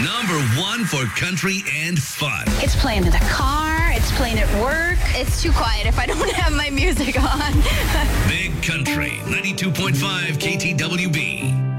Number one for country and fun. It's playing in the car. It's playing at work. It's too quiet if I don't have my music on. Big Country, 92.5 KTWB.